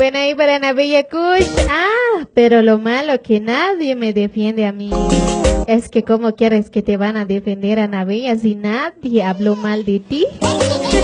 Bueno, ahí para Nabella Kush. Ah, pero lo malo que nadie me defiende a mí. Es que ¿cómo quieres que te van a defender, Anabella, si nadie habló mal de ti?